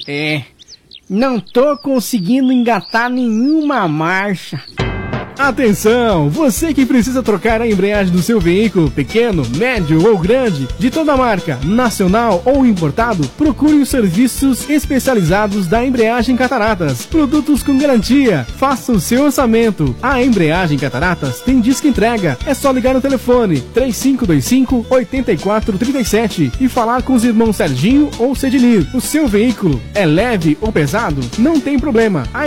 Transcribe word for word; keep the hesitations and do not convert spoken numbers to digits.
É, não tô conseguindo engatar nenhuma marcha. Atenção! Você que precisa trocar a embreagem do seu veículo, pequeno, médio ou grande, de toda marca, nacional ou importado, procure os serviços especializados da Embreagem Cataratas. Produtos com garantia. Faça o seu orçamento. A Embreagem Cataratas tem disco entrega. É só ligar no telefone três cinco dois cinco, oito quatro três sete e falar com os irmãos Serginho ou Cedinir. O seu veículo é leve ou pesado? Não tem problema. A